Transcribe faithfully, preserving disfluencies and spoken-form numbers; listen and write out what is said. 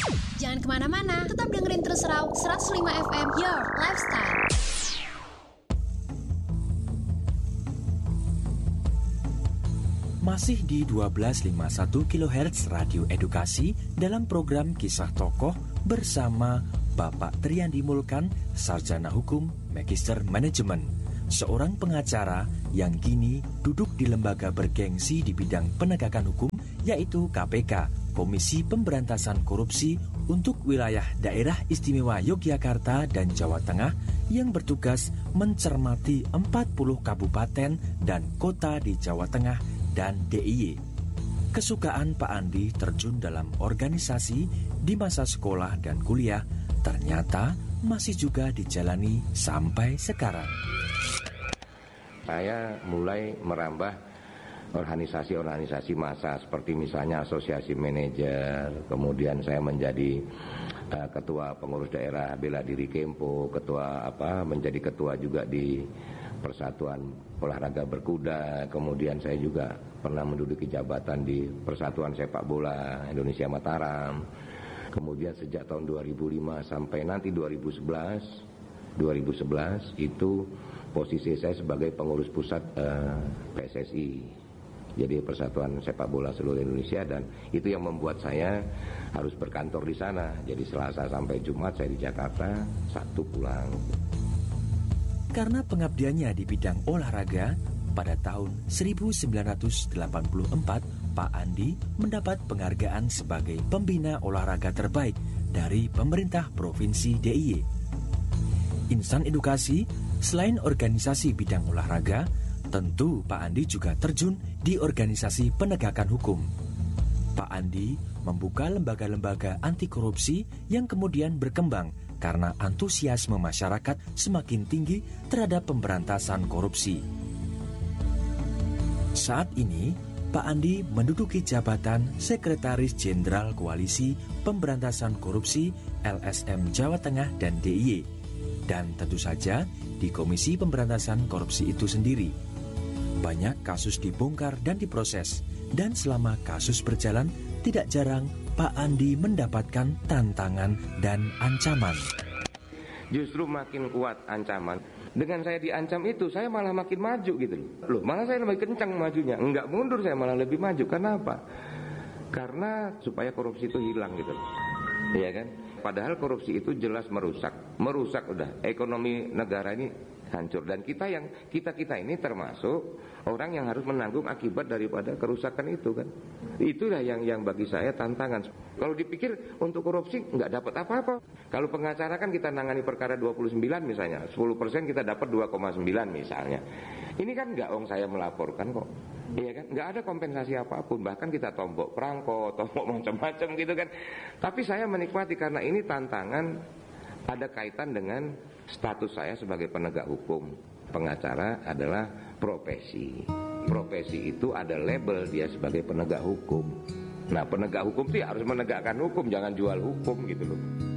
Jangan kemana-mana, tetap dengerin terus Raw seratus lima F M, Your Lifestyle. Masih di dua belas lima puluh satu kilohertz Radio Edukasi dalam program Kisah Tokoh bersama Bapak Triandi Mulkan, Sarjana Hukum, Magister Manajemen, seorang pengacara yang kini duduk di lembaga bergengsi di bidang penegakan hukum, yaitu K P K, Komisi Pemberantasan Korupsi untuk wilayah Daerah Istimewa Yogyakarta dan Jawa Tengah yang bertugas mencermati empat puluh kabupaten dan kota di Jawa Tengah dan D I Y. Kesukaan Pak Andi terjun dalam organisasi di masa sekolah dan kuliah ternyata masih juga dijalani sampai sekarang. Saya mulai merambah organisasi-organisasi massa seperti misalnya asosiasi manajer, kemudian saya menjadi uh, ketua pengurus daerah bela diri Kempo, ketua apa menjadi ketua juga di Persatuan Olahraga Berkuda, kemudian saya juga pernah menduduki jabatan di Persatuan Sepak Bola Indonesia Mataram. Kemudian sejak tahun dua ribu lima sampai nanti dua ribu sebelas itu posisi saya sebagai pengurus pusat uh, P S S I. Jadi Persatuan Sepak Bola Seluruh Indonesia, dan itu yang membuat saya harus berkantor di sana. Jadi Selasa sampai Jumat saya di Jakarta, Sabtu pulang. Karena pengabdiannya di bidang olahraga, pada tahun seribu sembilan ratus delapan puluh empat, Pak Andi mendapat penghargaan sebagai pembina olahraga terbaik dari pemerintah Provinsi D I Y. Insan edukasi, selain organisasi bidang olahraga, tentu Pak Andi juga terjun di organisasi penegakan hukum. Pak Andi membuka lembaga-lembaga anti korupsi yang kemudian berkembang karena antusiasme masyarakat semakin tinggi terhadap pemberantasan korupsi. Saat ini, Pak Andi menduduki jabatan Sekretaris Jenderal Koalisi Pemberantasan Korupsi L S M Jawa Tengah dan D I Y, dan tentu saja di Komisi Pemberantasan Korupsi itu sendiri. Banyak kasus dibongkar dan diproses, dan selama kasus berjalan, tidak jarang Pak Andi mendapatkan tantangan dan ancaman. Justru makin kuat ancaman. Dengan saya diancam itu, saya malah makin maju gitu loh. Loh, malah saya lebih kencang majunya. Enggak mundur, saya malah lebih maju. Kenapa? Karena supaya korupsi itu hilang gitu loh. Iya kan? Padahal korupsi itu jelas merusak. Merusak udah. Ekonomi negara ini hancur. Dan kita yang kita-kita ini termasuk orang yang harus menanggung akibat daripada kerusakan itu kan. Itulah yang yang bagi saya tantangan. Kalau dipikir untuk korupsi nggak dapat apa-apa. Kalau pengacara kan kita nangani perkara dua puluh sembilan misalnya, sepuluh persen kita dapat dua koma sembilan misalnya. Ini kan nggak ong saya melaporkan kok. Iya kan? Nggak ada kompensasi apapun. Bahkan kita tombok perangko, tombok macam-macam gitu kan. Tapi saya menikmati karena ini tantangan, ada kaitan dengan status saya sebagai penegak hukum. Pengacara adalah profesi. Profesi itu ada label dia sebagai penegak hukum. Nah, penegak hukum sih harus menegakkan hukum, jangan jual hukum gitu loh.